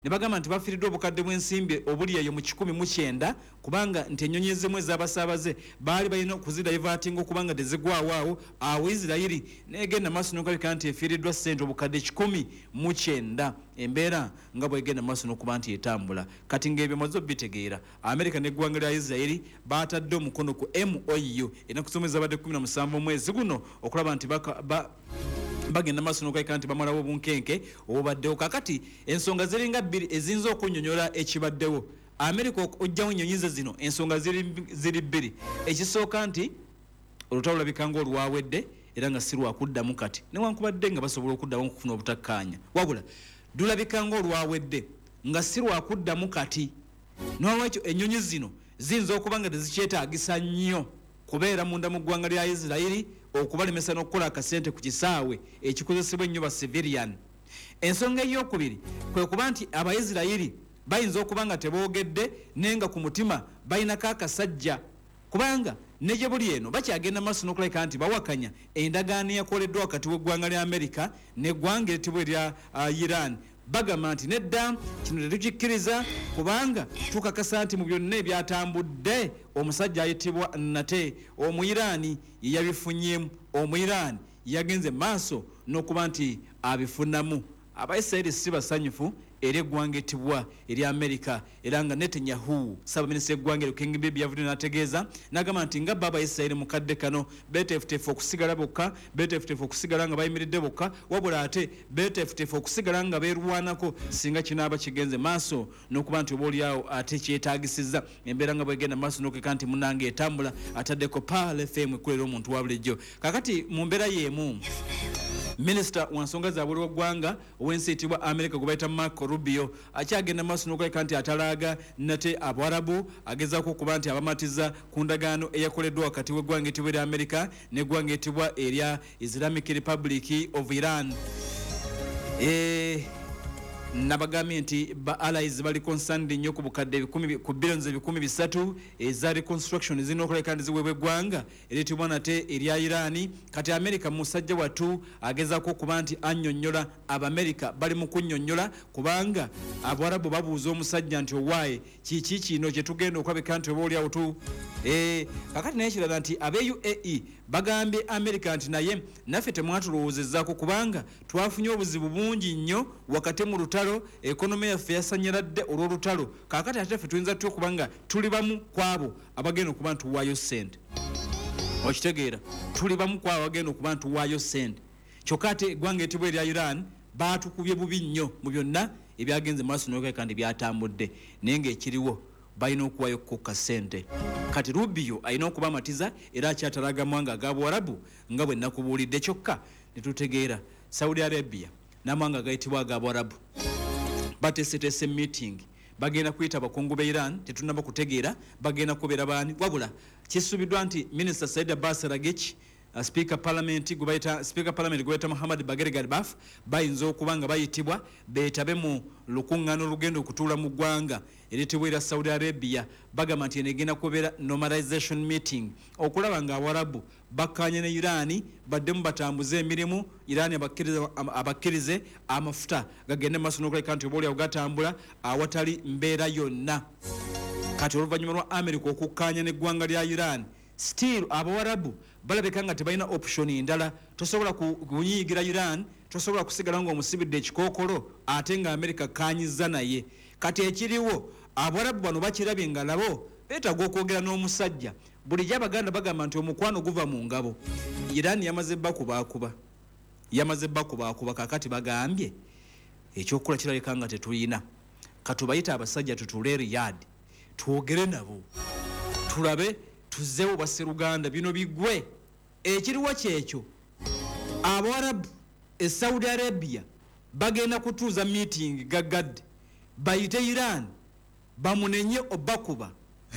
ne bagamba nti bafiiriddwa obukadde bw'ensimbi obuli eyo mu 19 kubanga nti ennyonyi ezimu ez'abasaabaze baali balina okuzidaivatinga okubanga tezigwawo awo Isirayiri negenda maaso n'okulabika nti efiiriddwa ssente obukadde 19 embeera nga bwegenda maaso n'okuba nti etambula kati ng'ebyo maze obitegeera Amerika n'eggwanga lya Isirayiri baatadde omukono ku MOU ennaku zomwe zabadde 17 omwezi guno okulaba nti bagenda maaso n'okulabika nti bamalawo obunkenke obubaddewo kakati ensonga ziringa bbiri eziyinza okunnyonnyola ekibaddewo Amerika ojjawo ennyonyi ze zino ensonga ziri bbiri ekisooka nti olutalo lulabika ng'olwawedde era nga si lwakuddamu kati newankubadde nga basobola okuddamu okufuna obutakkaanya wabula lulabika ng'olwawedde nga si lwakuddamu kati n'olwekyo ennyonyi zino ziyinza okuba nga tezikyetaagisa nnyo kubeera munda mu ggwanga lya Isirayiri okubalemesa n'okukola akasente ku kisaawe ekikozesebwa ennyo ba civilian. Ensonga ey'okubiri kwe kuba nti Abaisirayiri bayinza okuba nga teboogedde nenga ku mutima balinako akasajja kubanga ne gye buli eno bakyagenda maaso n'okulabika nti bawakanya endagaano eyakoleddwa wakati w'eggwanga lya Amerika n'eggwanga eritibwa erya Iran bagamba nti nedda kino tetukikkiriza kubanga tukakasa nti mu byonna ebyatambudde omusajja ayitibwa Nate Omuyiraani ye yabifunyemu Omuyiraani yagenze maaso n'okuba nti abifunamu Abaisirayiri si basanyufu era eggwanga ettibwa eri Amerika era nga Netanyahu Ssaabaminisita eggwanga eryo King Bibi yavudde n'ategeeza n'agamba nti nga baba Abaisirayiri mu kadde kano beeteefuteefu okusigala bokka beeteefuteefu okusigala nga bayimiridde bokka wabula ate beeteefuteefu okusigala nga beerwanako singa kinaaba kigenze maaso n'okuba nti obaolyawo ate kyetaagisizza embeera nga bwegenda maaso n'okeka nti munnange etambula ataddeko Paal FM ekulera omuntu wa bulijjo kakati mu mbeera y'emu Minister wa nsonga za buli w'eggwanga ow'ensi eyitibwa Amerika gwe bayita Marco Rubio akyagenda maaso n'okulabika nti atalaaga Nate Abwarabu agezaako okuba nti abamatiza ku ndagaano eyakoleddwa wakati w'eggwanga eyitibwa erya Amerika n'eggwanga eyitibwa erya Islamic Republic of Iran. Nabagambye nti ba allies bali concerned nnyo ku bukadde ku billions 300 eza reconstruction zino okulabika nti ziweebwa eggwanga eritibwa nate erya Irani kati Amerika musajja watu agezaako okuba nti annyonnyola Abamerika bali mu kunnyonnyola kubanga Abwarabu babuuza omusajja nti owaaye kiki kino kye tugenda okulabika nti oba oliawo tu kakati naye kirala nti abe UAE bagambye Amerika nti naye naffe temwatulowoozezaako kubanga twafunye obuzibu bungi nnyo wakati mu lutalo ekonomi yaffe yasanyaladde olw'olutalo kakati ate ffe tuyinza tutya okubanga tuli bamu kwabo abagenda okuba nti tuwaayo ssente okitegeera tuli bamu kwabo abagenda okuba nti tuwaayo ssente kyokka ate eggwanga etibwa erya Iran baatukubye bubi nnyo mu byonna ebyagenze maaso n'okulabika kandi byatambudde naye ng'ekiriwo balina okuwaayo kokka ssente kati Rubio alina okubamatiza era akyatalaga amawanga ag'Abwarabu nga bwe nakubuulidde kyokka ne tutegeera Saudi Arabia n'amawanga agayitibwa ag'Abwarabu bateeseteese meeting bagenda kuyita abakungu be Iran tetunaba kutegeera bagenda kubeera baani wabula kisuubiddwa nti Minister Said Abbas Araghchi Speaker Parliament gwe bayita Muhammad Bagher Ghalibaf bayinza okuba nga bayitibwa beetabe mu lukuŋŋaano olugenda okutuula mu ggwanga eritibwa erya Saudi Arabia bagamba nti enegenda kubeera normalization meeting okulaba nga Abwarabu bakkaanye ne Irani baddemu batambuze emirimu Irani abakkirize amafuta gagende maaso n'okulabika nti obaolyawo gatambula awatali mbeera yonna kati oluvannyuma lwa Amerika okukkaanya n'eggwanga lya Iran still Abawarabu balabika nga tebalina option endala tosobola kunyiyigira Iran tosobola kusigala nga omusibidde ekikookolo ate nga Amerika kkaanyiza naye kati ekiriwo Abawarabu bano bakirabye nga nabo beetaaga okwogera n'omusajja bulijjo Abaganda bagamba nti omukwano guva mu ngabo Iran yamaze bakubaakuba kakati bagambye ekyokukola kirabika nga tetulina katubayita abasajja tutule Riyadh twogere nabo tulabe tuzeewo basseruganda bino bigwe ekiriwo kyekyo Abawarabu Saudi Arabia bagenda kutuuza meeting gagadde bayite Iran bamunenye obakuba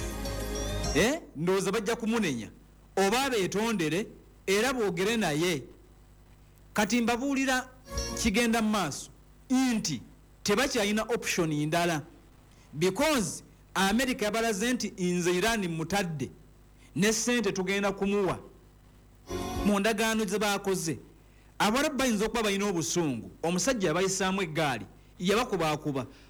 ndowooza bajja kumunenya oba beetondere era boogere naye kati mbabuulira kigenda mu maaso nti tebakyalina option ndala because America yabalaze nti nze Iran mutadde ne ssente tugenda kumuwa mu ndagaano ze baakoze Abawarabu bayinza okuba balina obusungu omusajja yabayisaamu eggaali yabakubaakuba